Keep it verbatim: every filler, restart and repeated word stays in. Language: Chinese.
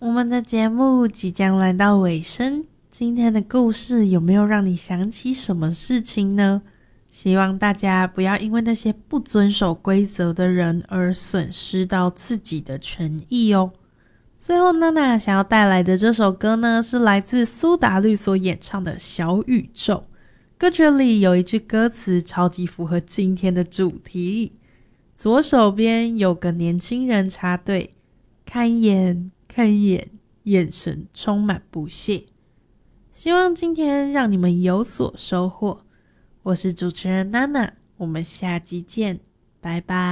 我们的节目即将来到尾声，今天的故事有没有让你想起什么事情呢？希望大家不要因为那些不遵守规则的人而损失到自己的权益哦。最后娜娜想要带来的这首歌呢，是来自苏打绿所演唱的《小宇宙》。歌曲里有一句歌词超级符合今天的主题，左手边有个年轻人插队，看一眼看一眼，眼神充满不屑。希望今天让你们有所收获。我是主持人娜娜，我们下集见，拜拜。